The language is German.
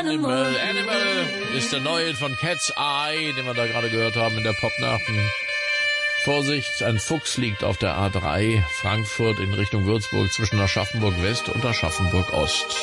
Animal. Animal ist der neue von Cat's Eye, den wir da gerade gehört haben in der Popnacht. Vorsicht, ein Fuchs liegt auf der A3 Frankfurt in Richtung Würzburg zwischen Aschaffenburg West und Aschaffenburg Ost.